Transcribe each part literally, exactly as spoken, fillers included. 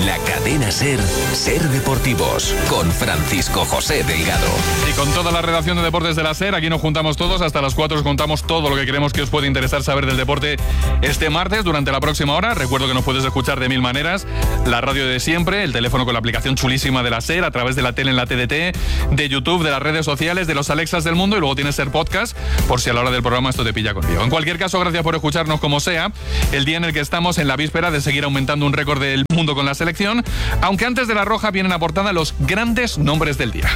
La cadena SER, SER Deportivos, con Francisco José Delgado. Y con toda la redacción de Deportes de la SER, aquí nos juntamos todos, hasta las cuatro os contamos todo lo que creemos que os puede interesar saber del deporte este martes durante la próxima hora. Recuerdo que nos puedes escuchar de mil maneras, la radio de siempre, el teléfono con la aplicación chulísima de la SER, a través de la tele en la T D T, de YouTube, de las redes sociales, de los Alexas del mundo, y luego tienes SER Podcast, por si a la hora del programa esto te pilla conmigo. En cualquier caso, gracias por escucharnos como sea, el día en el que estamos en la víspera de seguir aumentando un récord del mundo con la selección, aunque antes de la roja vienen a portada los grandes nombres del día.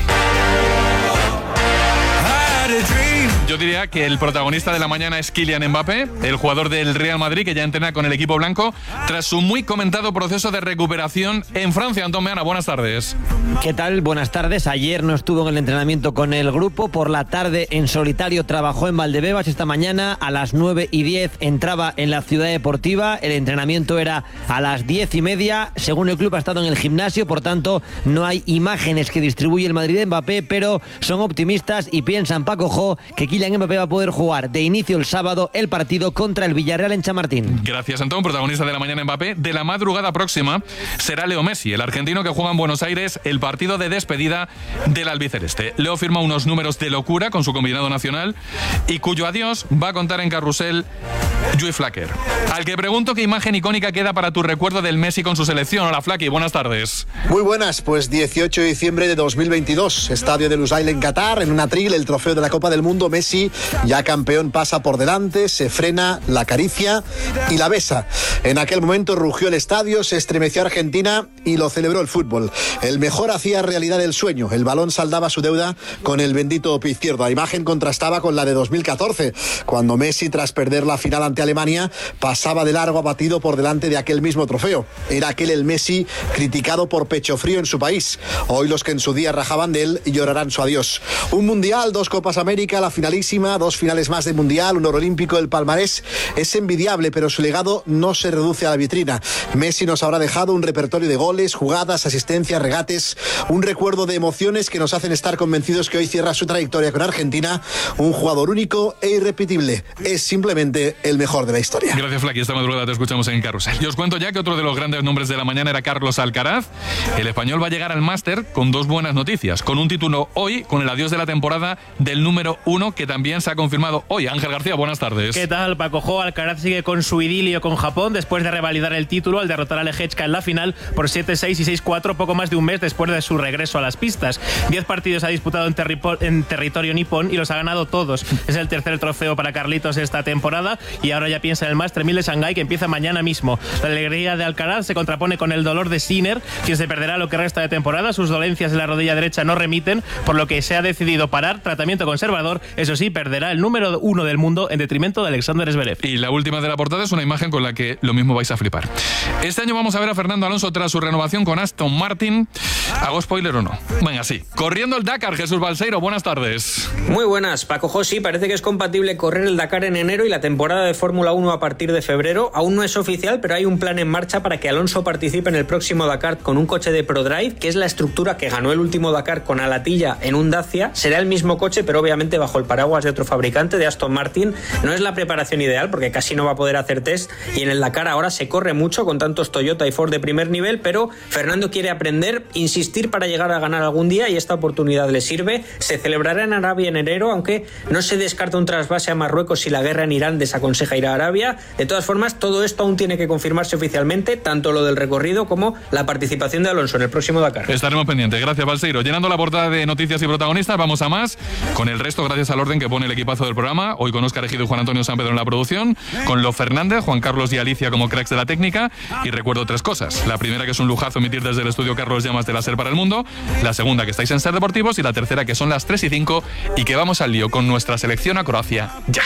Yo diría que el protagonista de la mañana es Kylian Mbappé, el jugador del Real Madrid que ya entrena con el equipo blanco tras su muy comentado proceso de recuperación en Francia. Antón Meana, buenas tardes. ¿Qué tal? Buenas tardes. Ayer no estuvo en el entrenamiento con el grupo, por la tarde en solitario trabajó en Valdebebas. Esta mañana a las nueve y diez entraba en la Ciudad Deportiva. El entrenamiento era a las diez y media. Según el club ha estado en el gimnasio, por tanto no hay imágenes que distribuye el Madrid de Mbappé, pero son optimistas y piensan, Paco Jo, que Kylian Mbappé va a poder jugar de inicio el sábado el partido contra el Villarreal en Chamartín. Gracias, Antón. Protagonista de la mañana Mbappé. De la madrugada próxima será Leo Messi, el argentino que juega en Buenos Aires el partido de despedida del albiceleste. Leo firma unos números de locura con su combinado nacional y cuyo adiós va a contar en carrusel Joey Flacker, al que pregunto qué imagen icónica queda para tu recuerdo del Messi con su selección. Hola, Flaky, buenas tardes. Muy buenas, pues dieciocho de diciembre de dos mil veintidós, estadio de Lusail en Qatar, en un atril, el trofeo de la Copa del Mundo. Messi, ya campeón, pasa por delante, se frena, la acaricia y la besa. En aquel momento rugió el estadio, se estremeció Argentina y lo celebró el fútbol. El mejor hacía realidad el sueño, el balón saldaba su deuda con el bendito pie izquierdo. La imagen contrastaba con la de dos mil catorce, cuando Messi, tras perder la final ante Alemania, pasaba de largo abatido por delante de aquel mismo trofeo. Era aquel el Messi criticado por pecho frío en su país. Hoy los que en su día rajaban de él llorarán su adiós. Un mundial, dos Copas América, la finalísima, dos finales más de mundial, un oro olímpico. El palmarés es envidiable, pero su legado no se reduce a la vitrina. Messi nos habrá dejado un repertorio de goles, jugadas, asistencias, regates, un recuerdo de emociones que nos hacen estar convencidos que hoy cierra su trayectoria con Argentina un jugador único e irrepetible. Es simplemente el mejor de la historia. Gracias, Flaky. Esta madrugada te escuchamos en Carrusel. Y os cuento ya que otro de los grandes nombres de la mañana era Carlos Alcaraz. El español va a llegar al máster con dos buenas noticias, con un título hoy, con el adiós de la temporada del número uno, que también se ha confirmado hoy. Ángel García, buenas tardes. ¿Qué tal, Paco Jo? Alcaraz sigue con su idilio con Japón después de revalidar el título al derrotar a Leječka en la final por siete seis y seis cuatro, poco más de un mes después de su regreso a las pistas. Diez partidos ha disputado en, terri- en territorio nipón y los ha ganado todos. Es el tercer trofeo para Carlitos esta temporada y ahora ya piensa en el Master mil de Shanghái, que empieza mañana mismo. La alegría de Alcaraz se contrapone con el dolor de Sinner, quien se perderá lo que resta de temporada. Sus dolencias en la rodilla derecha no remiten, por lo que se ha decidido parar, tratamiento conservador. Eso sí, perderá el número uno del mundo en detrimento de Alexander Zverev. Y la última de la portada es una imagen con la que lo mismo vais a flipar. Este año vamos a ver a Fernando Alonso tras su renovación con Aston Martin. ¿Hago spoiler o no? Venga, sí. Corriendo el Dakar, Jesús Balseiro, buenas tardes. Muy buenas, Paco José. Parece que es compatible correr el Dakar en enero y la temporada de Fórmula uno a partir de febrero. Aún no es oficial, pero hay un plan en marcha para que Alonso participe en el próximo Dakar con un coche de ProDrive, que es la estructura que ganó el último Dakar con Alatilla en un Dacia. Será el mismo coche, pero obviamente bajo el paraguas de otro fabricante, de Aston Martin. No es la preparación ideal porque casi no va a poder hacer test y en el Dakar ahora se corre mucho con tantos Toyota y Ford de primer nivel, pero Fernando quiere aprender, insistir para llegar a ganar algún día y esta oportunidad le sirve. Se celebrará en Arabia en enero, aunque no se descarta un trasvase a Marruecos si la guerra en Irán desaconseja ir a Arabia. De todas formas, todo esto aún tiene que confirmarse oficialmente, tanto lo del recorrido como la participación de Alonso en el próximo Dakar. Estaremos pendientes. Gracias, Balseiro. Llenando la portada de noticias y protagonistas, vamos a más con el resto, gracias al orden que pone el equipazo del programa. Hoy con Óscar Ejido y Juan Antonio San Pedro en la producción, con Lo Fernández, Juan Carlos y Alicia como cracks de la técnica. Y recuerdo tres cosas. La primera, que es un lujazo emitir desde el estudio Carlos Llamas de la SER para el mundo. La segunda, que estáis en SER Deportivos. Y la tercera, que son las tres y cinco y que vamos al lío con nuestra selección a Croacia. ¡Ya!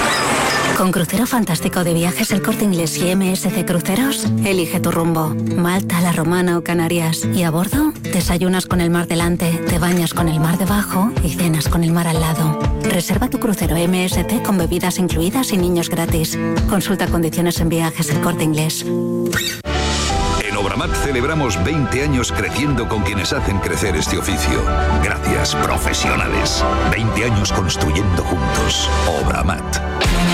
Con Crucero Fantástico de Viajes El Corte Inglés y M S C Cruceros, elige tu rumbo. Malta, La Romana o Canarias. Y a bordo, desayunas con el mar delante, te bañas con el mar debajo y cenas con el mar al lado. Reserva tu crucero M S C con bebidas incluidas y niños gratis. Consulta condiciones en Viajes El Corte Inglés. En Obramat celebramos veinte años creciendo con quienes hacen crecer este oficio. Gracias, profesionales. veinte años construyendo juntos. Obramat.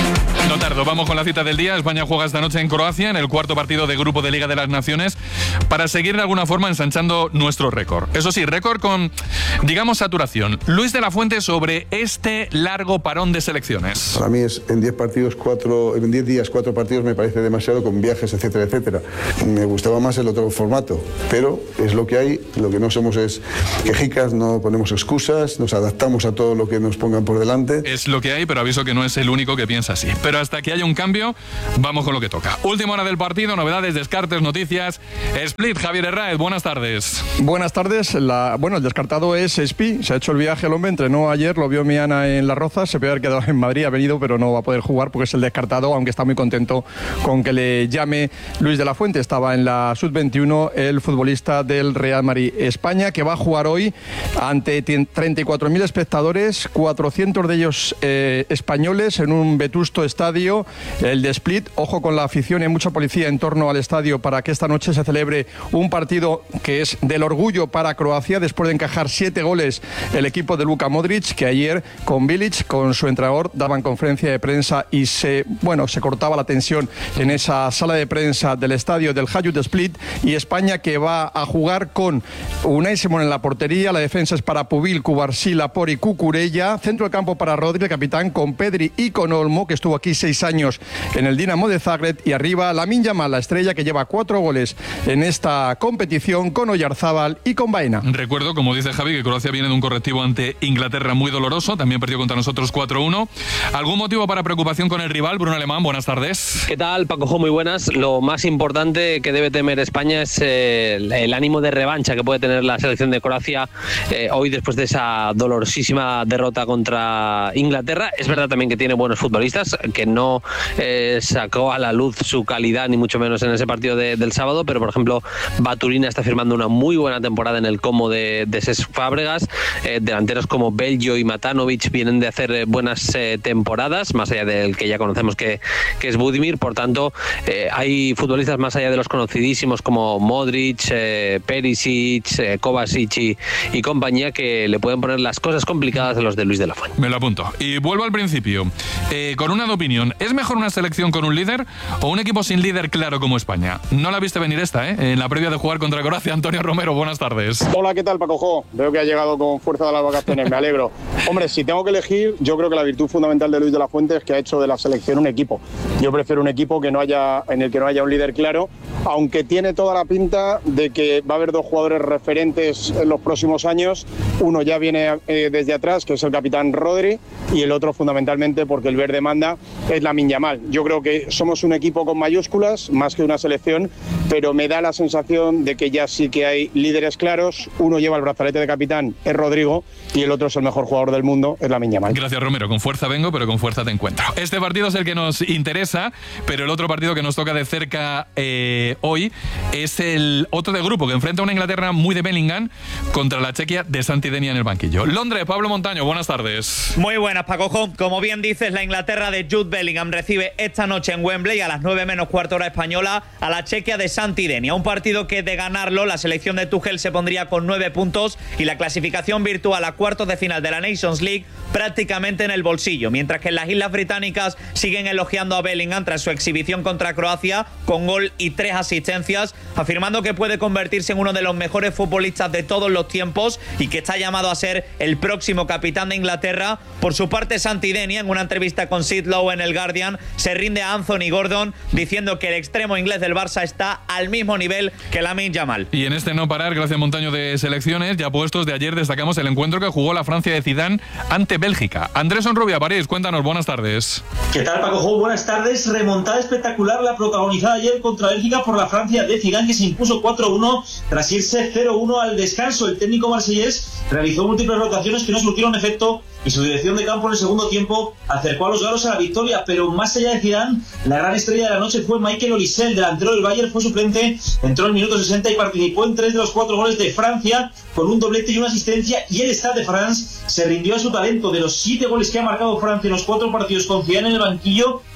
No tardo, vamos con la cita del día. España juega esta noche en Croacia en el cuarto partido de grupo de Liga de las Naciones para seguir de alguna forma ensanchando nuestro récord. Eso sí, récord con, digamos, saturación. Luis de la Fuente sobre este largo parón de selecciones. Para mí es en diez partidos, cuatro, en diez días, cuatro partidos me parece demasiado con viajes, etcétera, etcétera. Me gustaba más el otro formato, pero es lo que hay. Lo que no somos es quejicas, no ponemos excusas, nos adaptamos a todo lo que nos pongan por delante. Es lo que hay, pero aviso que no es el único que piensa así. Pero hasta que haya un cambio, vamos con lo que toca. Última hora del partido, novedades, descartes, noticias. Split, Javier Herráez, buenas tardes. Buenas tardes. La, bueno, el descartado es Espi. Se ha hecho el viaje el hombre, entrenó ayer, lo vio Miana en Las Rozas, se puede haber quedado en Madrid, ha venido, pero no va a poder jugar porque es el descartado, aunque está muy contento con que le llame Luis de la Fuente. Estaba en la sub veintiuno el futbolista del Real Madrid España, que va a jugar hoy ante treinta y cuatro mil espectadores, cuatrocientos de ellos eh, españoles, en un vetusto estadio, el de Split. Ojo con la afición, y hay mucha policía en torno al estadio para que esta noche se celebre un partido que es del orgullo para Croacia, después de encajar siete goles el equipo de Luka Modric, que ayer con Bilic, con su entrenador, daban conferencia de prensa y se, bueno, se cortaba la tensión en esa sala de prensa del estadio del Hajduk Split. Y España, que va a jugar con Unai Simón en la portería, la defensa es para Pubil, Cubarsí, Laporte y Cucurella, centro del campo para Rodri, el capitán, con Pedri y con Olmo, que estuvo aquí seis años en el Dinamo de Zagreb, y arriba Lamine Yamal, la estrella que lleva cuatro goles en esta competición, con Oyarzábal y con Baena. Recuerdo, como dice Javi, que Croacia viene de un correctivo ante Inglaterra muy doloroso, también perdió contra nosotros cuatro uno. ¿Algún motivo para preocupación con el rival? Bruno Alemán, buenas tardes. ¿Qué tal, Paco? Muy buenas. Lo más importante que debe temer España es eh, el, el ánimo de revancha que puede tener la selección de Croacia eh, hoy, después de esa dolorosísima derrota contra Inglaterra. Es verdad también que tiene buenos futbolistas, que no eh, sacó a la luz su calidad, ni mucho menos en ese partido de, del sábado, pero por ejemplo Baturina está firmando una muy buena temporada en el Como de, de Cesc Fábregas. Eh, delanteros como Belgio y Matanovic vienen de hacer eh, buenas eh, temporadas, más allá del que ya conocemos que, que es Budimir. Por tanto, eh, hay futbolistas más allá de los conocidísimos como Modric, eh, Perisic, eh, Kovacic y, y compañía, que le pueden poner las cosas complicadas a los de Luis de la Fuente. Me lo apunto. Y vuelvo al principio. Eh, con una de opinión, ¿es mejor una selección con un líder o un equipo sin líder claro como España? No la viste venir esta, ¿eh? En la previa de jugar contra Croacia. Antonio Romero, buenas tardes. Hola, ¿qué tal, Paco Jo? Veo que ha llegado con fuerza de las vacaciones, me alegro. Hombre, si tengo que elegir, yo creo que la virtud fundamental de Luis de la Fuente es que ha hecho de la selección un equipo. Yo prefiero un equipo que no haya, en el que no haya un líder claro, aunque tiene toda la pinta de que va a haber dos jugadores referentes en los próximos años. Uno ya viene eh, desde atrás, que es el capitán Rodri, y el otro fundamentalmente, porque el verde manda, es Lamine Yamal. Yo creo que somos un equipo con mayúsculas, más que una selección, pero me da la sensación de que ya sí que hay líderes claros. Uno lleva el brazalete de capitán, es Rodrigo, y el otro es el mejor jugador del mundo, es Lamine Yamal. Gracias, Romero. Con fuerza vengo, pero con fuerza te encuentro. Este partido es el que nos interesa, pero el otro partido que nos toca de cerca eh, hoy es el otro de grupo, que enfrenta a una Inglaterra muy de Bellingham contra la Chequia de Santi Denia en el banquillo. Londres, Pablo Montaño, buenas tardes. Muy buenas, Paco. Como bien dices, la Inglaterra de Jude Bellingham recibe esta noche en Wembley a las nueve menos cuarto hora española a la Chequia de Santi Denia. Un partido que, de ganarlo, la selección de Tuchel se pondría con nueve puntos y la clasificación virtual a cuartos de final de la Nations League prácticamente en el bolsillo, mientras que en las Islas Británicas siguen elogiando a Bellingham tras su exhibición contra Croacia con gol y tres asistencias, afirmando que puede convertirse en uno de los mejores futbolistas de todos los tiempos y que está llamado a ser el próximo capitán de Inglaterra. Por su parte, Santi Denia, en una entrevista con Sid Lowe en el Guardian, se rinde a Anthony Gordon, diciendo que el extremo inglés del Barça está al mismo nivel que Lamine Yamal. Y en este no parar, gracias Montaño, de selecciones ya puestos de ayer, destacamos el encuentro que jugó la Francia de Zidane ante Bélgica. Andrés Onrubia, París, cuéntanos, buenas tardes. ¿Qué tal, Paco Jo? Buenas tardes. Remontada espectacular la protagonizada ayer contra Bélgica por la Francia de Zidane, que se impuso cuatro uno tras irse cero uno al descanso. El técnico marsellés realizó múltiples rotaciones que no surtieron efecto y su dirección de campo en el segundo tiempo acercó a los galos a la victoria, pero más allá de Zidane, la gran estrella de la noche fue Michael Olise, el delantero del Bayern, fue suplente, entró en el minuto sesenta y participó en tres de los cuatro goles de Francia con un doblete y una asistencia, y el Stade de France se rindió a su talento. De los siete goles que ha marcado Francia en los cuatro partidos con Zidane en el banquillo,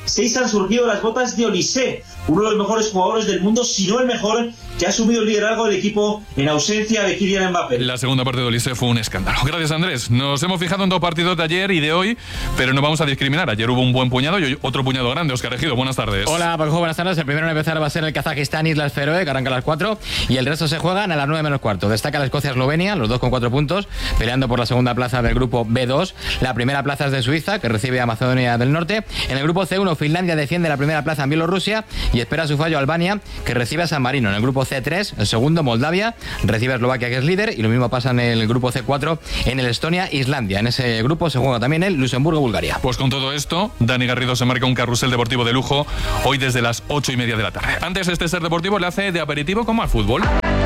seis han surgido las botas de Olise, uno de los mejores jugadores del mundo, si no el mejor, que ha asumido el liderazgo del equipo en ausencia de Kylian Mbappé. La segunda parte de Olise fue un escándalo. Gracias, Andrés. Nos hemos fijado en dos partidos de ayer y de hoy, pero no vamos a discriminar. Ayer hubo un buen puñado y hoy otro puñado grande. Óscar Ejido, buenas tardes. Hola, Paco, buenas tardes. El primero en empezar va a ser el Kazajistán Islas Feroe, que arranca a las cuatro, y el resto se juegan a las nueve menos cuarto. Destaca la Escocia-Eslovenia, los dos con cuatro puntos, peleando por la segunda plaza del grupo B dos. La primera plaza es de Suiza, que recibe a Macedonia del Norte. En el grupo C uno, Finlandia defiende la primera plaza en Bielorrusia y espera su fallo Albania, que recibe a San Marino. En el grupo C tres, el segundo, Moldavia, recibe a Eslovaquia, que es líder, y lo mismo pasa en el grupo C cuatro, en el Estonia-Islandia. En ese grupo se juega también el Luxemburgo-Bulgaria. Pues con todo esto, Dani Garrido se marca un carrusel deportivo de lujo hoy desde las ocho y media de la tarde. Antes, este Ser Deportivo le hace de aperitivo con más fútbol.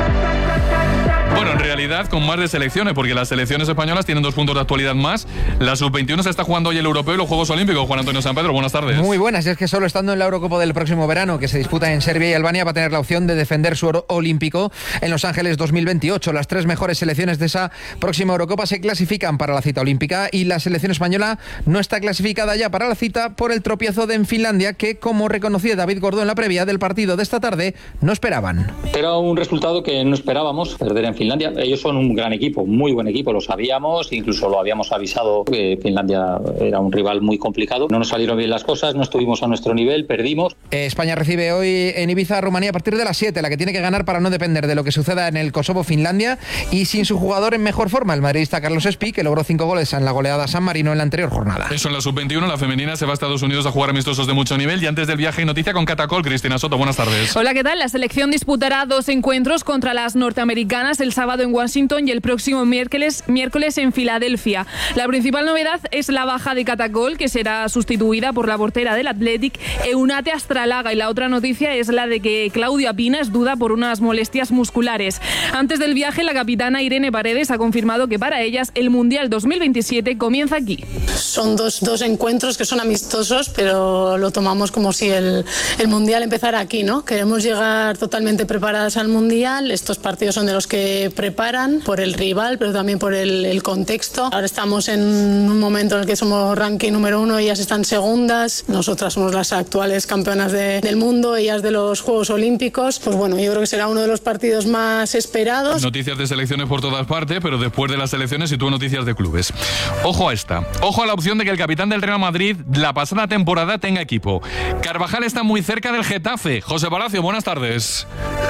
Bueno, en realidad con más de selecciones, porque las selecciones españolas tienen dos puntos de actualidad más. La sub veintiuno se está jugando hoy el Europeo y los Juegos Olímpicos. Juan Antonio San Pedro, buenas tardes. Muy buenas, y es que solo estando en la Eurocopa del próximo verano, que se disputa en Serbia y Albania, va a tener la opción de defender su oro olímpico en Los Ángeles dos mil veintiocho. Las tres mejores selecciones de esa próxima Eurocopa se clasifican para la cita olímpica y la selección española no está clasificada ya para la cita por el tropiezo de en Finlandia, que, como reconocía David Gordó en la previa del partido de esta tarde, no esperaban. Era un resultado que no esperábamos, perder en Finlandia. Ellos son un gran equipo, muy buen equipo, lo sabíamos, incluso lo habíamos avisado que Finlandia era un rival muy complicado. No nos salieron bien las cosas, no estuvimos a nuestro nivel, perdimos. España recibe hoy en Ibiza a Rumanía a partir de las siete, la que tiene que ganar para no depender de lo que suceda en el Kosovo-Finlandia, y sin su jugador en mejor forma, el madridista Carlos Espí, que logró cinco goles en la goleada San Marino en la anterior jornada. Eso en la sub veintiuno, la femenina se va a Estados Unidos a jugar amistosos de mucho nivel, y antes del viaje, noticia con Catacol. Cristina Soto, buenas tardes. Hola, ¿qué tal? La selección disputará dos encuentros contra las norteamericanas el sábado en Washington y el próximo miércoles, miércoles en Filadelfia. La principal novedad es la baja de Catacol, que será sustituida por la portera del Athletic, Eunate Astralaga, y la otra noticia es la de que Claudia Pina es duda por unas molestias musculares. Antes del viaje, la capitana Irene Paredes ha confirmado que para ellas el Mundial dos mil veintisiete comienza aquí. Son dos, dos encuentros que son amistosos, pero lo tomamos como si el, el Mundial empezara aquí, ¿no? Queremos llegar totalmente preparadas al Mundial. Estos partidos son de los que preparan por el rival, pero también por el, el contexto. Ahora estamos en un momento en el que somos ranking número uno, ellas están segundas, nosotras somos las actuales campeonas de, del mundo, ellas de los Juegos Olímpicos. Pues bueno, yo creo que será uno de los partidos más esperados. Noticias de selecciones por todas partes, pero después de las selecciones sitúo noticias de clubes. Ojo a esta, ojo a la opción de que el capitán del Real Madrid la pasada temporada tenga equipo. Carvajal está muy cerca del Getafe. José Palacio, buenas tardes.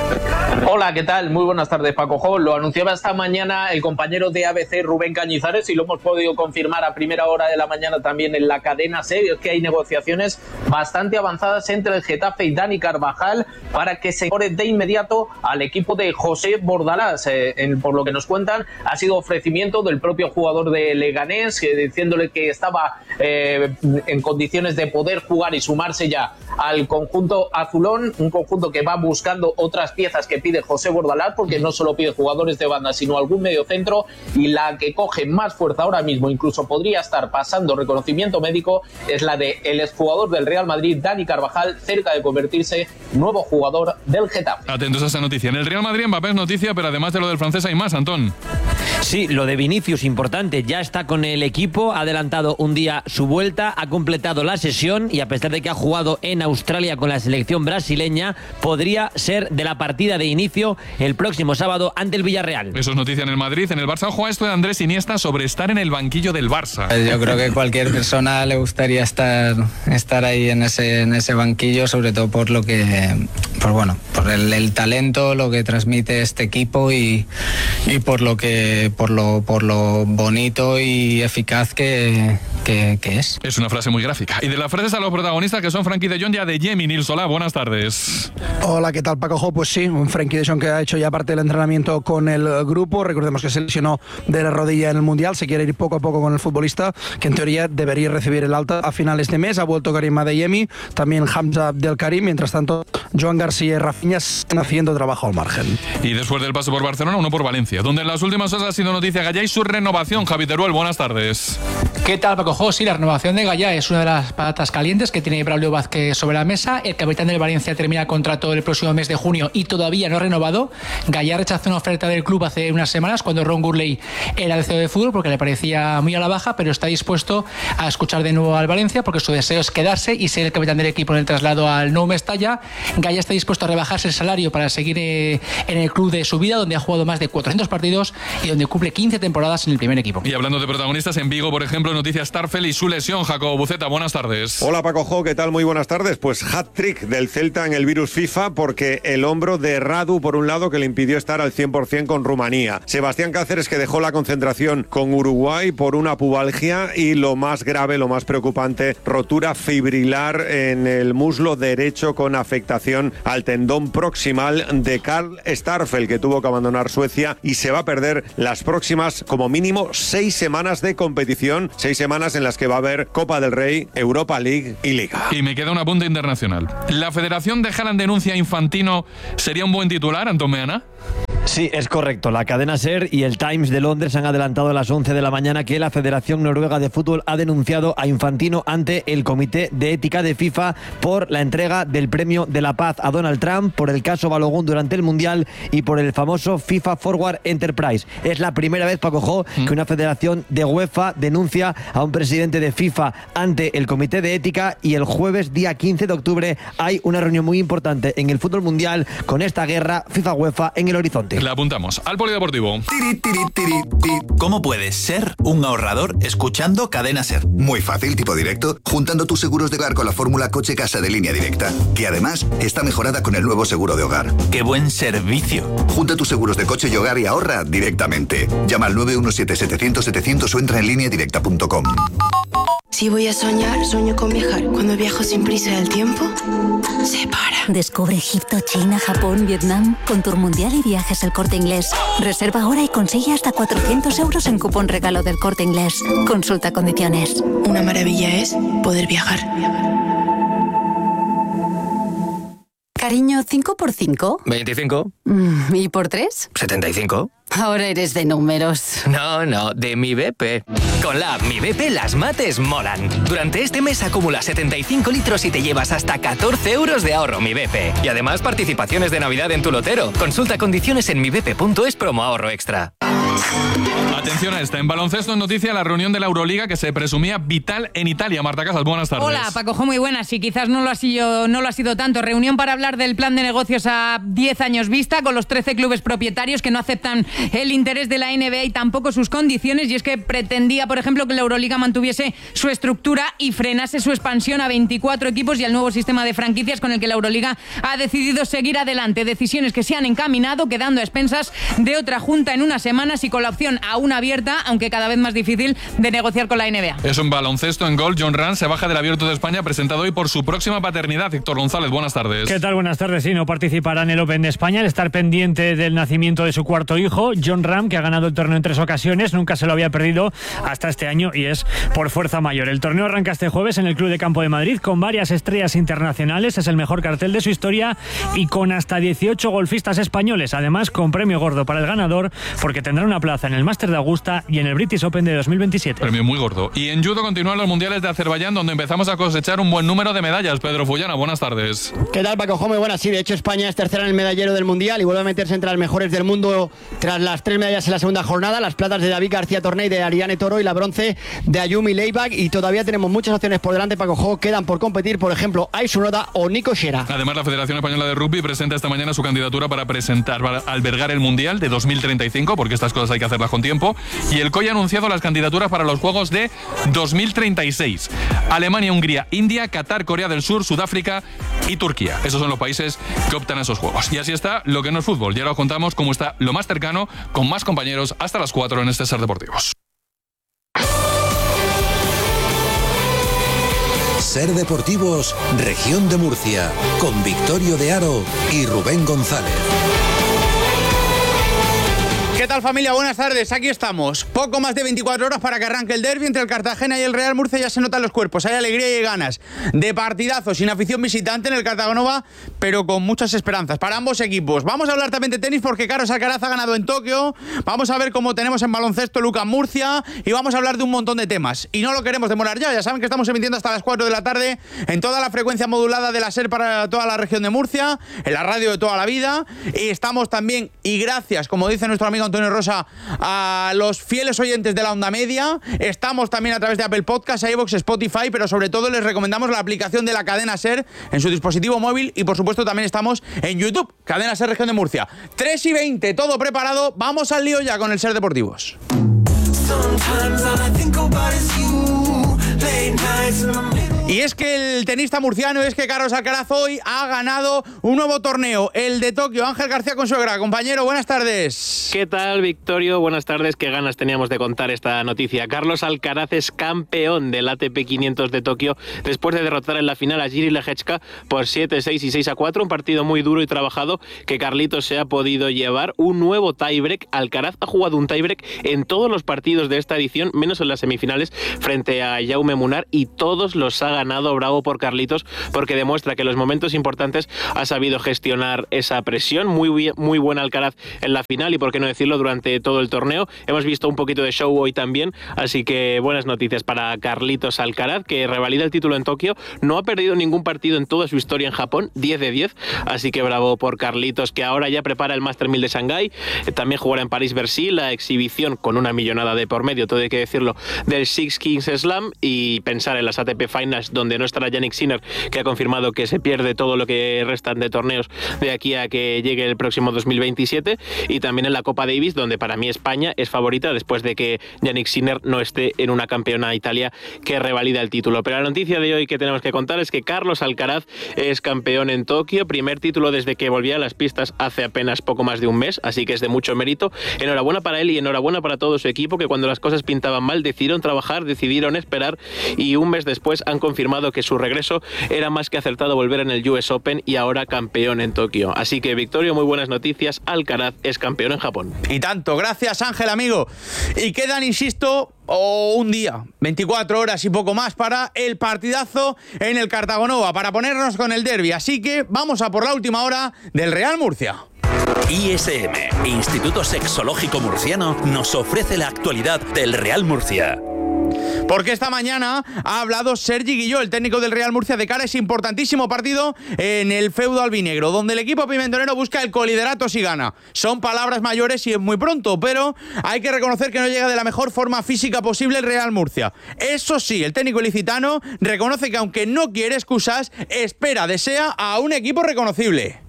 Hola, ¿qué tal? Muy buenas tardes, Paco Jo. Lo anunciaba esta mañana el compañero de A B C, Rubén Cañizares, y lo hemos podido confirmar a primera hora de la mañana también en la cadena SER. Es que hay negociaciones bastante avanzadas entre el Getafe y Dani Carvajal para que se incorpore de inmediato al equipo de José Bordalás. Eh, en, por lo que nos cuentan, ha sido ofrecimiento del propio jugador de Leganés, eh, diciéndole que estaba eh, en condiciones de poder jugar y sumarse ya al conjunto azulón, un conjunto que va buscando otras piezas que pide José Bordalás, porque no solo pide jugadores de banda, sino algún mediocentro, y la que coge más fuerza ahora mismo, incluso podría estar pasando reconocimiento médico, es la de el exjugador del Real Madrid, Dani Carvajal, cerca de convertirse nuevo jugador del Getafe. Atentos a esa noticia. En el Real Madrid, Mbappé es noticia, pero además de lo del francés hay más, Antón. Sí, lo de Vinicius, importante, ya está con el equipo, ha adelantado un día su vuelta, ha completado la sesión y a pesar de que ha jugado en Australia con la selección brasileña, podría ser de la partida de inicio el próximo sábado ante el Villarreal. Eso es noticia en el Madrid. En el Barça, ojo a esto de Andrés Iniesta sobre estar en el banquillo del Barça. Yo creo que cualquier persona le gustaría estar, estar ahí en ese, en ese banquillo, sobre todo por lo que, por bueno, por el, el talento, lo que transmite este equipo y, y por lo que, por lo, por lo bonito y eficaz que, que, que es. Es una frase muy gráfica. Y de las frases a los protagonistas, que son Frenkie de Jong y Adeyemi. Nil Solá, buenas tardes. Hola, ¿qué tal, Paco Jo? Pues sí, un Frenkie de Jong que ha hecho ya parte del entrenamiento con el grupo. Recordemos que se lesionó de la rodilla en el Mundial, se quiere ir poco a poco con el futbolista, que en teoría debería recibir el alta a finales de mes. Ha vuelto Karim Adeyemi, también Hamza Abdelkarim. Mientras tanto, Joan García y Rafinha están haciendo trabajo al margen. Y después del paso por Barcelona, uno por Valencia, donde en las últimas horas ha sido noticia Gallá y su renovación. Javi Teruel, buenas tardes. ¿Qué tal, Paco Jo? Paco, sí, la renovación de Gaya es una de las patatas calientes que tiene Braulio Vázquez sobre la mesa. El capitán del Valencia termina contrato el próximo mes de junio y todavía no ha renovado. Gaya rechazó una oferta del club hace unas semanas cuando Ron Gurley era el C E O de fútbol porque le parecía muy a la baja, pero está dispuesto a escuchar de nuevo al Valencia porque su deseo es quedarse y ser el capitán del equipo en el traslado al Nou Mestalla. Gaya está dispuesto a rebajarse el salario para seguir eh, en el club de su vida, donde ha jugado más de cuatrocientos partidos y donde cumple quince temporadas en el primer equipo. Y hablando de protagonistas, en Vigo, por ejemplo, noticias Starfel y su lesión. Jacobo Buceta, buenas tardes. Hola Paco Jo, ¿qué tal? Muy buenas tardes. Pues hat-trick del Celta en el virus FIFA porque el hombro de Radu, por un lado, que le impidió estar al cien por ciento con Rumanía. Sebastián Cáceres, que dejó la concentración con Uruguay por una pubalgia y lo más grave, lo más preocupante, rotura fibrilar en el muslo derecho con afectación al tendón proximal de Karl Starfel, que tuvo que abandonar Suecia y se va a perder las próximas, como mínimo, seis semanas de competición, seis semanas en las que va a haber Copa del Rey, Europa League y Liga. Y me queda un apunte internacional. ¿La Federación de Haaland denuncia a Infantino sería un buen titular, Antón Meana? Sí, es correcto. La cadena SER y el Times de Londres han adelantado a las once de la mañana que la Federación Noruega de Fútbol ha denunciado a Infantino ante el Comité de Ética de FIFA por la entrega del Premio de la Paz a Donald Trump, por el caso Balogun durante el Mundial y por el famoso FIFA Forward Enterprise. Es la primera vez, Paco Jo, que una federación de UEFA denuncia a un presidente de FIFA ante el Comité de Ética, y el jueves, día quince de octubre, hay una reunión muy importante en el fútbol mundial con esta guerra FIFA-UEFA en el horizonte. La apuntamos al polideportivo. ¿Cómo puedes ser un ahorrador escuchando Cadena Ser? Muy fácil, tipo directo, juntando tus seguros de hogar con la fórmula coche-casa de Línea Directa, que además está mejorada con el nuevo seguro de hogar. ¡Qué buen servicio! Junta tus seguros de coche y hogar y ahorra directamente. Llama al nueve uno siete setecientos setecientos o entra en línea directa punto com. Si voy a soñar, sueño con viajar. Cuando viajo sin prisa del tiempo, se para. Descubre Egipto, China, Japón, Vietnam con Tour Mundial y Viajes El Corte Inglés. Reserva ahora y consigue hasta cuatrocientos euros en cupón regalo del Corte Inglés. Consulta condiciones. Una maravilla es poder viajar. Cariño, ¿cinco por cinco? veinticinco. ¿Y por tres? setenta y cinco. Ahora eres de números. No, no, de Mi B P. Con la app Mi B P las mates molan. Durante este mes acumula setenta y cinco litros y te llevas hasta catorce euros de ahorro Mi B P. Y además participaciones de Navidad en tu lotero. Consulta condiciones en mi b p punto es promo ahorro extra. Atención a esta. En baloncesto, en noticia, la reunión de la Euroliga que se presumía vital en Italia. Marta Casas, buenas tardes. Hola, Paco Jo, muy buenas. Y quizás no lo ha sido, no lo ha sido tanto. Reunión para hablar del plan de negocios a diez años vista con los trece clubes propietarios que no aceptan el interés de la N B A y tampoco sus condiciones, y es que pretendía, por ejemplo, que la Euroliga mantuviese su estructura y frenase su expansión a veinticuatro equipos y al nuevo sistema de franquicias con el que la Euroliga ha decidido seguir adelante. Decisiones que se han encaminado, quedando a expensas de otra junta en unas semanas y con la opción aún abierta, aunque cada vez más difícil, de negociar con la N B A. Es un baloncesto en gol. John Ram se baja del Abierto de España, presentado hoy por su próxima paternidad. Héctor González, buenas tardes. ¿Qué tal? Buenas tardes. Sí, no participará en el Open de España al estar pendiente del nacimiento de su cuarto hijo. John Ram, que ha ganado el torneo en tres ocasiones, nunca se lo había perdido hasta este año y es por fuerza mayor. El torneo arranca este jueves en el Club de Campo de Madrid con varias estrellas internacionales. Es el mejor cartel de su historia y con hasta dieciocho golfistas españoles. Además, con premio gordo para el ganador, porque tendrá una plaza en el Máster de Augusta y en el British Open de dos mil veintisiete. Premio muy gordo. Y en judo continúan los mundiales de Azerbaiyán, donde empezamos a cosechar un buen número de medallas. Pedro Fullana, buenas tardes. ¿Qué tal, Paco Jo? Muy buenas. Sí, de hecho España es tercera en el medallero del mundial y vuelve a meterse entre las mejores del mundo tras las tres medallas en la segunda jornada, las platas de David García Torney, de Ariane Toro, y la bronce de Ayumi Leibach. Y todavía tenemos muchas opciones por delante, Paco Jo. Quedan por competir, por ejemplo, Aisu Noda o Nico Shera. Además, la Federación Española de Rugby presenta esta mañana su candidatura para presentar, para albergar el Mundial de dos mil treinta y cinco, porque estas cosas hay que hacerlas con tiempo. Y el C O I ha anunciado las candidaturas para los Juegos de dos mil treinta y seis. Alemania, Hungría, India, Qatar, Corea del Sur, Sudáfrica y Turquía. Esos son los países que optan a esos Juegos. Y así está lo que no es fútbol. Y ahora os contamos cómo está lo más cercano, con más compañeros, hasta las cuatro en este Ser Deportivos. Ser Deportivos, Región de Murcia, con Victorio de Aro y Rubén González. ¿Qué tal, familia? Buenas tardes, aquí estamos. Poco más de veinticuatro horas para que arranque el derbi entre el Cartagena y el Real Murcia. Ya se notan los cuerpos, hay alegría y hay ganas de partidazo, sin afición visitante en el Cartagonova, pero con muchas esperanzas para ambos equipos. Vamos a hablar también de tenis porque Carlos Alcaraz ha ganado en Tokio. Vamos a ver cómo tenemos en baloncesto Lucas Murcia y vamos a hablar de un montón de temas. Y no lo queremos demorar ya, ya saben que estamos emitiendo hasta las cuatro de la tarde en toda la frecuencia modulada de la SER para toda la región de Murcia, en la radio de toda la vida. Y estamos también, y gracias, como dice nuestro amigo Antonio Rosa, a los fieles oyentes de la onda media. Estamos también a través de Apple Podcasts, iVoox, Spotify, pero sobre todo les recomendamos la aplicación de la cadena SER en su dispositivo móvil y por supuesto también estamos en YouTube, Cadena SER Región de Murcia. tres y veinte, todo preparado, vamos al lío ya con el SER Deportivos. Y es que el tenista murciano, es que Carlos Alcaraz hoy ha ganado un nuevo torneo, el de Tokio. Ángel García Consuegra, compañero, buenas tardes. ¿Qué tal, Victorio? Buenas tardes. Qué ganas teníamos de contar esta noticia. Carlos Alcaraz es campeón del A T P quinientos de Tokio después de derrotar en la final a Jiří Lehečka por siete seis y seis a cuatro. Un partido muy duro y trabajado que Carlitos se ha podido llevar. Un nuevo tiebreak. Alcaraz ha jugado un tiebreak en todos los partidos de esta edición, menos en las semifinales, frente a Jaume Munar, y todos los ha ganado. Bravo por Carlitos, porque demuestra que en los momentos importantes ha sabido gestionar esa presión. Muy bien, muy buen Alcaraz en la final y por qué no decirlo durante todo el torneo. Hemos visto un poquito de show hoy también, así que buenas noticias para Carlitos Alcaraz, que revalida el título en Tokio. No ha perdido ningún partido en toda su historia en Japón, diez de diez, así que bravo por Carlitos, que ahora ya prepara el Master mil de Shanghái. También jugará en París-Bercy, la exhibición con una millonada de por medio, todo hay que decirlo, del Six Kings Slam, y pensar en las A T P Finals, donde no estará Jannik Sinner, que ha confirmado que se pierde todo lo que restan de torneos de aquí a que llegue el próximo dos mil veintisiete, y también en la Copa Davis, donde para mí España es favorita después de que Jannik Sinner no esté en una campeona Italia que revalida el título. Pero la noticia de hoy que tenemos que contar es que Carlos Alcaraz es campeón en Tokio, primer título desde que volvía a las pistas hace apenas poco más de un mes, así que es de mucho mérito. Enhorabuena para él y enhorabuena para todo su equipo, que cuando las cosas pintaban mal decidieron trabajar, decidieron esperar, y un mes después han confirmado que su regreso era más que acertado volver en el U S Open y ahora campeón en Tokio. Así que, Victorio, muy buenas noticias. Alcaraz es campeón en Japón. Y tanto, gracias, Ángel, amigo. Y quedan, insisto, oh, un día, veinticuatro horas y poco más para el partidazo en el Cartagonova, para ponernos con el derbi. Así que vamos a por la última hora del Real Murcia. I S M, Instituto Sexológico Murciano, nos ofrece la actualidad del Real Murcia. Porque esta mañana ha hablado Sergi Guilló, el técnico del Real Murcia, de cara a ese importantísimo partido en el feudo albinegro, donde el equipo pimentonero busca el coliderato si gana. Son palabras mayores y es muy pronto, pero hay que reconocer que no llega de la mejor forma física posible el Real Murcia. Eso sí, el técnico ilicitano reconoce que aunque no quiere excusas, espera, desea a un equipo reconocible.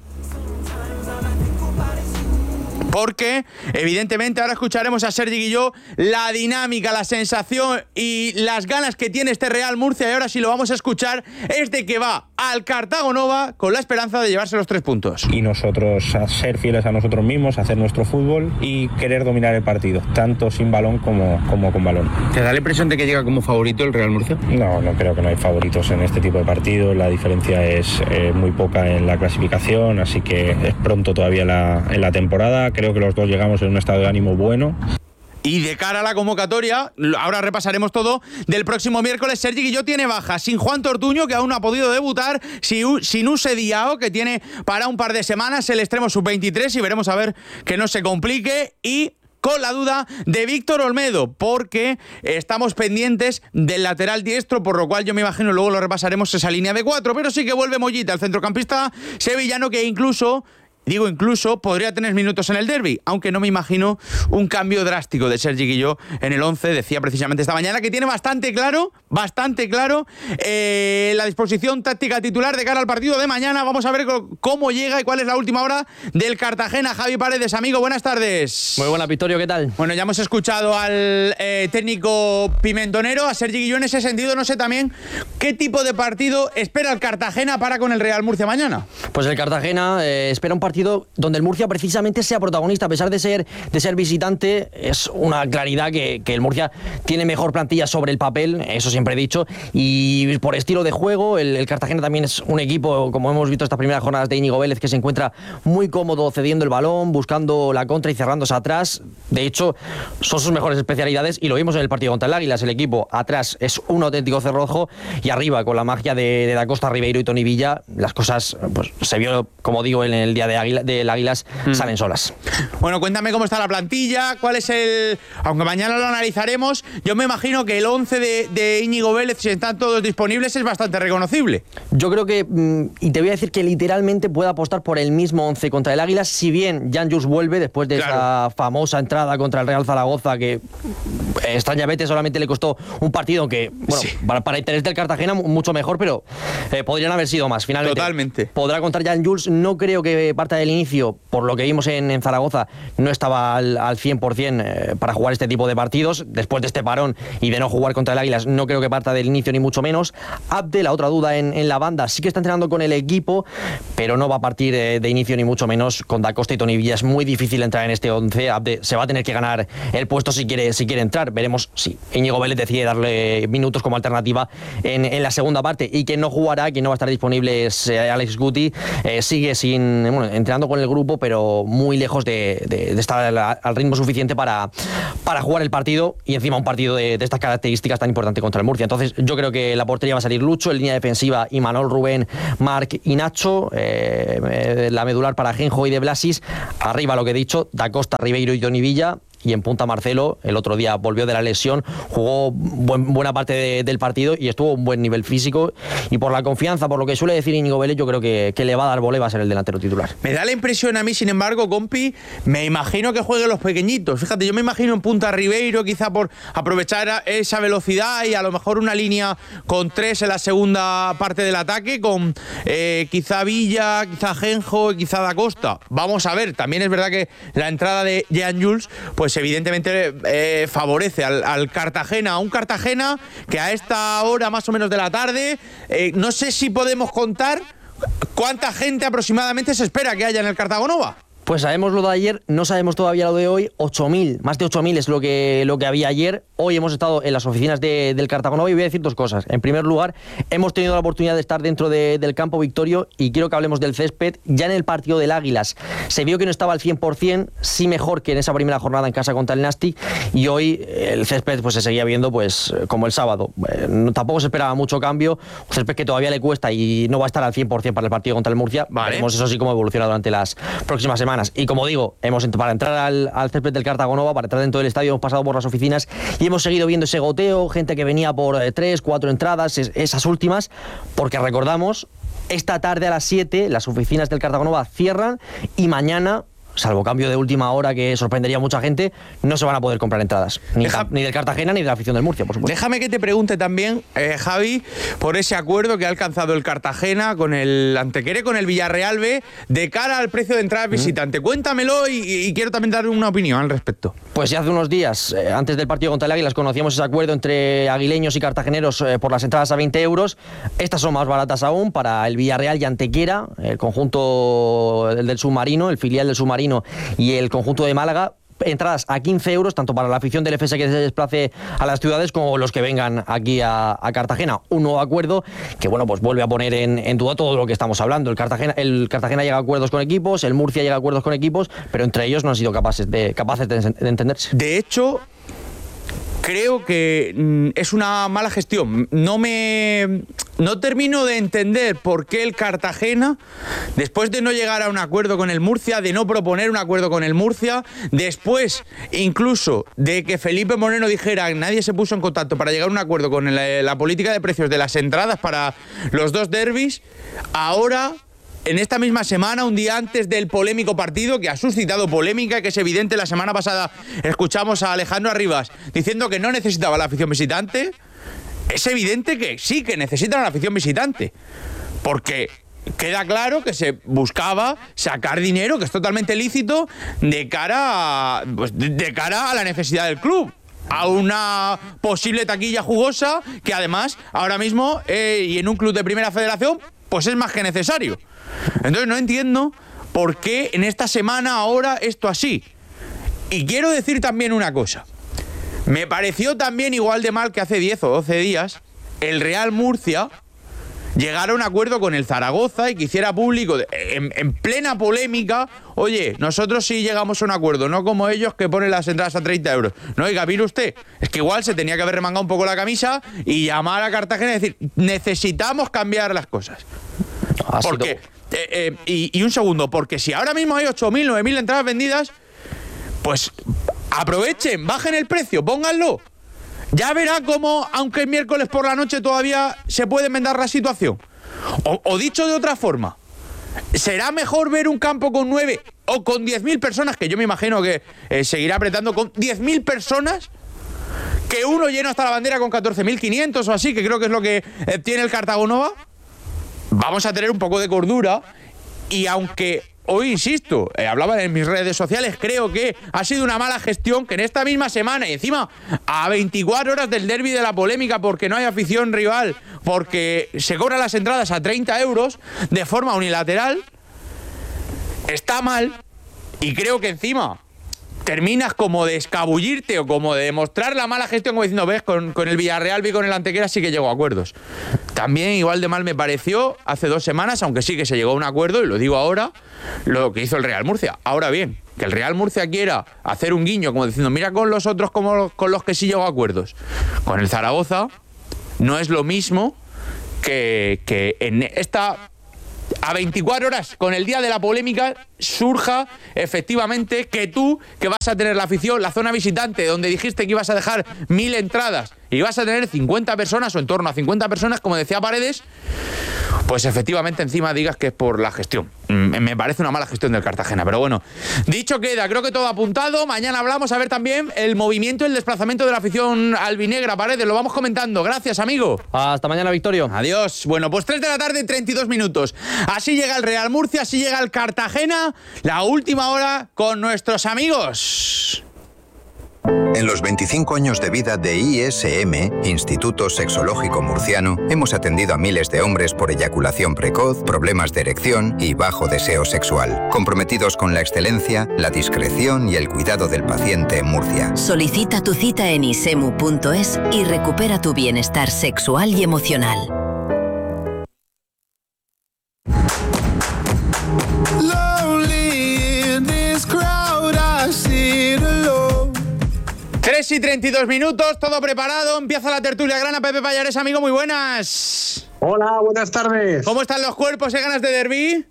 Porque, evidentemente, ahora escucharemos a Sergi Guilló la dinámica, la sensación y las ganas que tiene este Real Murcia, y ahora sí lo vamos a escuchar, es de que va al Cartagonova con la esperanza de llevarse los tres puntos. Y nosotros a ser fieles a nosotros mismos, hacer nuestro fútbol y querer dominar el partido, tanto sin balón como, como con balón. ¿Te da la impresión de que llega como favorito el Real Murcia? No, no creo que no hay favoritos en este tipo de partidos, la diferencia es eh, muy poca en la clasificación, así que es pronto todavía la, en la temporada. Creo que los dos llegamos en un estado de ánimo bueno. Y de cara a la convocatoria, ahora repasaremos todo, del próximo miércoles, Sergi Guilló tiene baja, sin Juan Tortuño, que aún no ha podido debutar, sin Use Diao, que tiene para un par de semanas el extremo sub veintitrés, y veremos a ver que no se complique, y con la duda de Víctor Olmedo, porque estamos pendientes del lateral diestro, por lo cual yo me imagino, luego lo repasaremos, esa línea de cuatro, pero sí que vuelve Mollita, el centrocampista sevillano, que incluso... Digo, incluso podría tener minutos en el derbi, aunque no me imagino un cambio drástico de Sergi Guilló en el once. Decía precisamente esta mañana que tiene bastante claro, bastante claro eh, la disposición táctica titular de cara al partido de mañana. Vamos a ver cómo llega y cuál es la última hora del Cartagena. Javi Paredes, amigo, buenas tardes. Muy buenas, Victorio, ¿qué tal? Bueno, ya hemos escuchado al eh, técnico pimentonero, a Sergi Guilló. En ese sentido, no sé también qué tipo de partido espera el Cartagena para con el Real Murcia mañana. Pues el Cartagena eh, espera un partido partido donde el Murcia precisamente sea protagonista, a pesar de ser, de ser visitante. Es una claridad que, que el Murcia tiene mejor plantilla sobre el papel, eso siempre he dicho, y por estilo de juego, el, el Cartagena también es un equipo, como hemos visto estas primeras jornadas de Íñigo Vélez, que se encuentra muy cómodo cediendo el balón, buscando la contra y cerrándose atrás. De hecho, son sus mejores especialidades y lo vimos en el partido contra el Águilas. El equipo atrás es un auténtico cerrojo y arriba, con la magia de, de Da Costa, Ribeiro y Toni Villa, las cosas pues, se vio, como digo, en el día de Águila, del Águilas, mm. salen solas. Bueno, cuéntame cómo está la plantilla, cuál es el... Aunque mañana lo analizaremos, yo me imagino que el once de, de Íñigo Vélez, si están todos disponibles, es bastante reconocible. Yo creo que, y te voy a decir que literalmente puede apostar por el mismo once contra el Águilas, si bien Jan Jules vuelve después de claro. esa famosa entrada contra el Real Zaragoza, que extrañamente solamente le costó un partido que, bueno, sí. para, para interés del Cartagena mucho mejor, pero eh, podrían haber sido más. Finalmente Totalmente. podrá contar Jan Jules. No creo que parta del inicio, por lo que vimos en, en Zaragoza, no estaba al, al cien por cien eh, para jugar este tipo de partidos. Después de este parón y de no jugar contra el Águilas, no creo que parta del inicio ni mucho menos. Abde, la otra duda en, en la banda, sí que está entrenando con el equipo, pero no va a partir de, de inicio ni mucho menos. Con Da Costa y Toni Villa es muy difícil entrar en este once. Abde se va a tener que ganar el puesto si quiere, si quiere entrar. Veremos si Íñigo Vélez decide darle minutos como alternativa en, en la segunda parte. Y quien no jugará, quien no va a estar disponible es eh, Alex Guti. Eh, sigue sin, bueno, entrenando con el grupo, pero muy lejos de, de, de estar al, al ritmo suficiente para, para jugar el partido, y encima un partido de, de estas características tan importante contra el Murcia. Entonces yo creo que la portería va a salir Lucho, en línea defensiva Imanol, Rubén, Marc y Nacho, eh, la medular para Genjo y De Blasis, arriba lo que he dicho, Da Costa, Ribeiro y Toni Villa, y en punta Marcelo. El otro día volvió de la lesión, jugó buen, buena parte de, del partido y estuvo a un buen nivel físico, y por la confianza, por lo que suele decir Íñigo Vélez, yo creo que, que le va a dar bola y va a ser el delantero titular. Me da la impresión a mí, sin embargo, compi, me imagino que jueguen los pequeñitos. Fíjate, yo me imagino en punta Ribeiro, quizá por aprovechar esa velocidad, y a lo mejor una línea con tres en la segunda parte del ataque, con eh, quizá Villa, quizá Genjo, quizá Da Costa. Vamos a ver, también es verdad que la entrada de Jan Jules, pues evidentemente eh, favorece al, al Cartagena, un Cartagena que a esta hora más o menos de la tarde, eh, no sé si podemos contar cuánta gente aproximadamente se espera que haya en el Cartagonova. Pues sabemos lo de ayer, no sabemos todavía lo de hoy. ocho mil, más de ocho mil es lo que, lo que había ayer. Hoy hemos estado en las oficinas de, del Cartagonova y voy a decir dos cosas. En primer lugar, hemos tenido la oportunidad de estar dentro de, del campo Victorio, y quiero que hablemos del césped. Ya en el partido del Águilas se vio que no estaba al cien por cien, sí mejor que en esa primera jornada en casa contra el Nastic, y hoy el césped pues se seguía viendo pues como el sábado. Eh, no, tampoco se esperaba mucho cambio, un césped que todavía le cuesta y no va a estar al cien por cien para el partido contra el Murcia. Vale. Veremos eso sí cómo evoluciona durante las próximas semanas. Y como digo, hemos para entrar al, al césped del Cartagonova, para entrar dentro del estadio, hemos pasado por las oficinas y hemos seguido viendo ese goteo, gente que venía por eh, tres, cuatro entradas, es, esas últimas, porque recordamos, esta tarde a las siete las oficinas del Cartagonova cierran, y mañana, salvo cambio de última hora que sorprendería a mucha gente, no se van a poder comprar entradas, ni, Deja, ni del Cartagena ni de la afición del Murcia, por supuesto. Déjame que te pregunte también, eh, Javi, por ese acuerdo que ha alcanzado el Cartagena con el Antequera, con el Villarreal B, de cara al precio de entrada visitante. Mm. Cuéntamelo y, y quiero también dar una opinión al respecto. Pues ya hace unos días, eh, antes del partido contra el Águilas, conocíamos ese acuerdo entre aguileños y cartageneros eh, por las entradas a veinte euros. Estas son más baratas aún para el Villarreal y Antequera, el conjunto del, del submarino, el filial del submarino, y el conjunto de Málaga. Entradas a quince euros, tanto para la afición del F S que se desplace a las ciudades como los que vengan aquí a, a Cartagena. Un nuevo acuerdo que, bueno, pues vuelve a poner en, en duda todo lo que estamos hablando. El Cartagena, el Cartagena llega a acuerdos con equipos, el Murcia llega a acuerdos con equipos, pero entre ellos no han sido capaces de, capaces de, de entenderse. De hecho, creo que mm, es una mala gestión. No me... No termino de entender por qué el Cartagena, después de no llegar a un acuerdo con el Murcia, de no proponer un acuerdo con el Murcia, después incluso de que Felipe Moreno dijera nadie se puso en contacto para llegar a un acuerdo con la, la política de precios de las entradas para los dos derbis, ahora, en esta misma semana, un día antes del polémico partido que ha suscitado polémica, que es evidente, la semana pasada escuchamos a Alejandro Arribas diciendo que no necesitaba la afición visitante. Es evidente que sí, que necesitan la afición visitante, porque queda claro que se buscaba sacar dinero, que es totalmente lícito, de cara a, pues, de, de cara a la necesidad del club, a una posible taquilla jugosa que además ahora mismo eh, y en un club de primera federación pues es más que necesario. Entonces no entiendo ¿por qué en esta semana ahora esto así? Y quiero decir también una cosa. Me pareció también igual de mal que hace diez o doce días el Real Murcia llegara a un acuerdo con el Zaragoza y que hiciera público, en, en plena polémica, oye, nosotros sí llegamos a un acuerdo, no como ellos que ponen las entradas a treinta euros. No, oiga, mire usted, es que igual se tenía que haber remangado un poco la camisa y llamar a Cartagena y decir, necesitamos cambiar las cosas. Así porque, eh, eh, y, y un segundo, porque si ahora mismo hay ocho mil, nueve mil entradas vendidas, pues aprovechen, bajen el precio, pónganlo. Ya verá cómo, aunque es miércoles por la noche, todavía se puede enmendar la situación. O, o dicho de otra forma, ¿será mejor ver un campo con nueve o con diez mil personas, que yo me imagino que eh, seguirá apretando con diez mil personas, que uno lleno hasta la bandera con catorce mil quinientos o así, que creo que es lo que eh, tiene el Cartagonova? Vamos a tener un poco de cordura y aunque... Hoy, insisto, eh, hablaba en mis redes sociales, creo que ha sido una mala gestión que en esta misma semana, y encima a veinticuatro horas del derbi de la polémica porque no hay afición rival, porque se cobran las entradas a treinta euros de forma unilateral, está mal, y creo que encima terminas como de escabullirte o como de demostrar la mala gestión, como diciendo, ves, con, con el Villarreal y con el Antequera sí que llegó a acuerdos. También igual de mal me pareció hace dos semanas, aunque sí que se llegó a un acuerdo, y lo digo ahora, lo que hizo el Real Murcia. Ahora bien, que el Real Murcia quiera hacer un guiño como diciendo, mira con los otros como con los que sí llegó a acuerdos. Con el Zaragoza no es lo mismo que, que en esta... a veinticuatro horas, con el día de la polémica, surja efectivamente que tú, que vas a tener la afición, la zona visitante, donde dijiste que ibas a dejar mil entradas y vas a tener cincuenta personas o en torno a cincuenta personas, como decía Paredes, pues efectivamente encima digas que es por la gestión. Me parece una mala gestión del Cartagena, pero bueno, dicho queda, creo que todo apuntado. Mañana hablamos a ver también el movimiento, el desplazamiento de la afición albinegra. Paredes, lo vamos comentando. Gracias, amigo. Hasta mañana, Victorio. Adiós. Bueno, pues tres de la tarde, treinta y dos minutos. Así llega el Real Murcia, así llega el Cartagena. La última hora con nuestros amigos. En los veinticinco años de vida de I S M, Instituto Sexológico Murciano, hemos atendido a miles de hombres por eyaculación precoz, problemas de erección y bajo deseo sexual, comprometidos con la excelencia, la discreción y el cuidado del paciente en Murcia. Solicita tu cita en isemu punto es y recupera tu bienestar sexual y emocional. tres y treinta y dos minutos, todo preparado, empieza la tertulia grana. Pepe Pallares, amigo, muy buenas. Hola, buenas tardes. ¿Cómo están los cuerpos? ¿Hay ganas de derbi?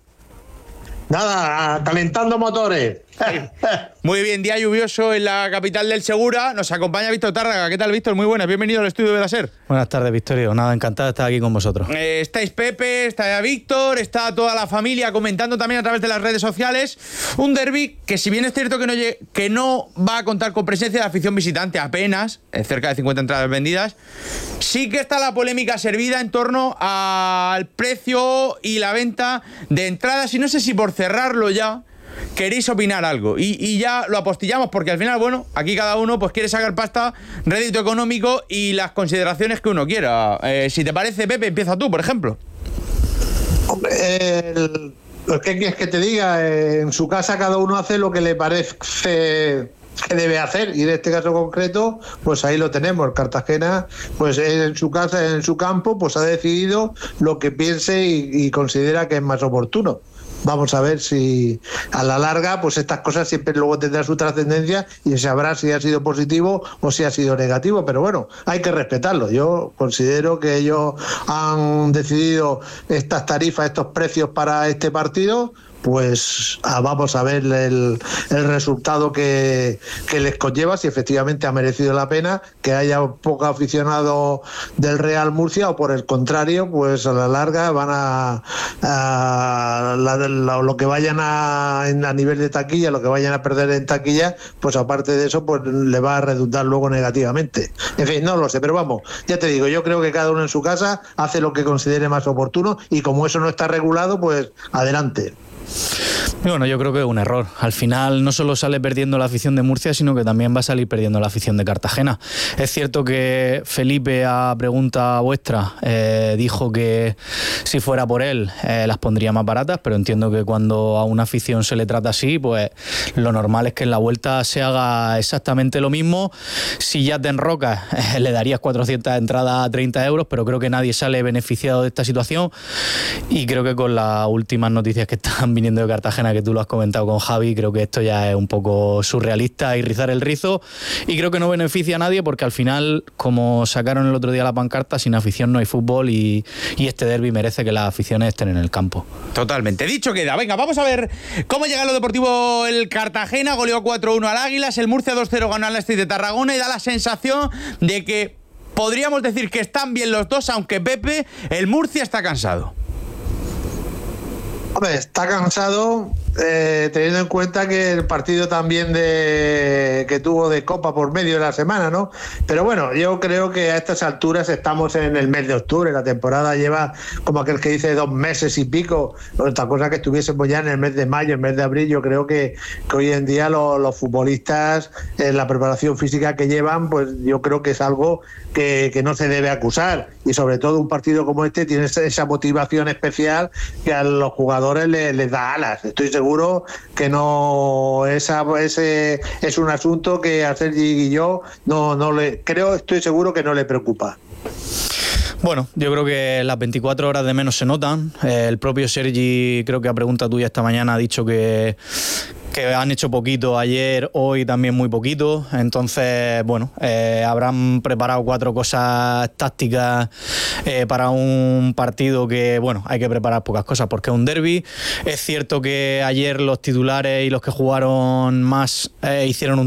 Nada, calentando motores. Muy bien, día lluvioso en la capital del Segura. Nos acompaña Víctor Tárraga. ¿Qué tal, Víctor? Muy buenas, bienvenido al estudio de la SER. Buenas tardes, Victorio. Nada, encantado de estar aquí con vosotros. Eh, estáis Pepe, está Víctor, está toda la familia comentando también a través de las redes sociales. Un derbi que, si bien es cierto que no, que no va a contar con presencia de afición visitante apenas, eh, cerca de cincuenta entradas vendidas, sí que está la polémica servida en torno al precio y la venta de entradas. Y no sé si por cerrarlo ya queréis opinar algo y, y ya lo apostillamos, porque al final, bueno, aquí cada uno pues quiere sacar pasta, rédito económico y las consideraciones que uno quiera. Eh, si te parece, Pepe, empieza tú, por ejemplo. Hombre, el, ¿qué quieres que te diga? En su casa cada uno hace lo que le parece que debe hacer, y en este caso concreto, pues ahí lo tenemos. Cartagena, pues en su casa, en su campo, pues ha decidido lo que piense y, y considera que es más oportuno. Vamos a ver si a la larga, pues estas cosas siempre luego tendrán su trascendencia y se sabrá si ha sido positivo o si ha sido negativo, pero bueno, hay que respetarlo. Yo considero que ellos han decidido estas tarifas, estos precios para este partido. Pues ah, vamos a ver el, el resultado que, que les conlleva, si efectivamente ha merecido la pena que haya poco aficionado del Real Murcia, o por el contrario, pues a la larga van a, a la, la, lo que vayan a, a nivel de taquilla, lo que vayan a perder en taquilla, pues aparte de eso, pues le va a redundar luego negativamente. En fin, no lo sé, pero vamos, ya te digo, yo creo que cada uno en su casa hace lo que considere más oportuno, y como eso no está regulado, pues adelante. Bueno, yo creo que es un error. Al final no solo sale perdiendo la afición de Murcia, sino que también va a salir perdiendo la afición de Cartagena. Es cierto que Felipe, a pregunta vuestra, eh, dijo que si fuera por él eh, las pondría más baratas, pero entiendo que cuando a una afición se le trata así, pues lo normal es que en la vuelta se haga exactamente lo mismo. Si ya te enrocas, eh, le darías cuatrocientas entradas a treinta euros, pero creo que nadie sale beneficiado de esta situación, y creo que con las últimas noticias que están viniendo de Cartagena, que tú lo has comentado con Javi, creo que esto ya es un poco surrealista y rizar el rizo, y creo que no beneficia a nadie porque al final, como sacaron el otro día la pancarta, sin afición no hay fútbol, y, y este derbi merece que las aficiones estén en el campo. Totalmente, dicho queda. Venga, vamos a ver cómo llega lo deportivo el Cartagena. Goleó cuatro uno al Águilas, el Murcia dos cero ganó al Athletic de Tarragona, y da la sensación de que podríamos decir que están bien los dos, aunque Pepe, el Murcia está cansado. Hombre, está cansado, eh, teniendo en cuenta que el partido también de que tuvo de Copa por medio de la semana, ¿no? Pero bueno, yo creo que a estas alturas estamos en el mes de octubre, la temporada lleva como aquel que dice dos meses y pico, otra cosa que estuviésemos ya en el mes de mayo, en el mes de abril. Yo creo que, que hoy en día los, los futbolistas, en la preparación física que llevan, pues yo creo que es algo que, que no se debe acusar, y sobre todo un partido como este tiene esa motivación especial que a los jugadores les, les da alas. Estoy seguro que no esa, ese es un asunto que a Sergi y yo no, no le creo, estoy seguro que no le preocupa. Bueno, yo creo que las veinticuatro horas de menos se notan. Eh, el propio Sergi, creo que a pregunta tuya esta mañana, ha dicho que que han hecho poquito ayer, hoy también muy poquito. Entonces, bueno, eh, habrán preparado cuatro cosas tácticas eh, para un partido que, bueno, hay que preparar pocas cosas porque es un derbi. Es cierto que ayer los titulares y los que jugaron más eh, hicieron un